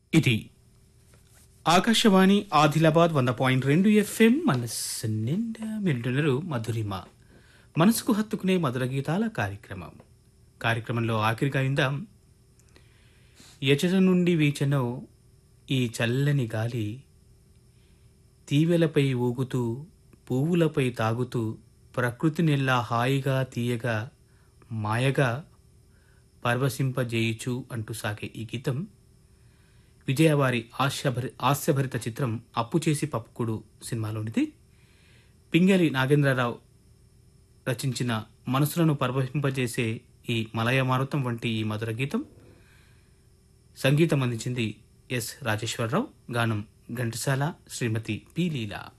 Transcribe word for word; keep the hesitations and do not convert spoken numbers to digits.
ఇది ఆకాశవాణి ఆదిలాబాద్ వంద పాయింట్ రెండు ఎఫ్ఎం. మనస్సు నిండా వింటున్నారు మధురిమ, మనసుకు హత్తుకునే మధుర గీతాల కార్యక్రమం. కార్యక్రమంలో ఆఖరిగా విందాం, ఎచట నుండి వీచెనో ఈ చల్లని గాలి, తీవెలపై ఊగుతూ పువ్వులపై తాగుతూ ప్రకృతి నెల్లా హాయిగా తీయగా మాయగా పరవశింపజేయుచు అంటూ సాగే ఈ గీతం విజయవారి హాస్యభరి హాస్యభరిత చిత్రం అప్పు చేసి పప్పుకుడు సినిమాలోనిది. పింగళి నాగేంద్రరావు రచించిన మనసులను పరవశింపజేసే ఈ మలయమారుతం వంటి ఈ మధుర గీతం సంగీతం అందించింది ఎస్ రాజేశ్వరరావు, గానం ఘంటసాల, శ్రీమతి పి లీలా.